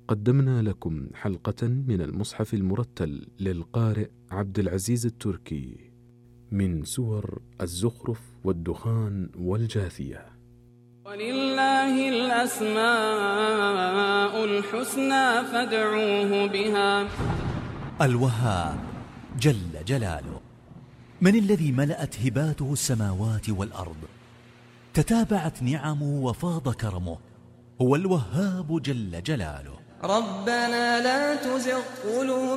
قدمنا لكم حلقة من المصحف المرتل للقارئ عبد العزيز التركي من سور الزخرف والدخان والجاثية. ولله الأسماء الحسنى فادعوه بها. الوهاب جل جلاله، من الذي ملأت هباته السماوات والأرض، تتابعت نعمه وفاض كرمه، هو الوهاب جل جلاله. ربنا لا تزغ قلوبنا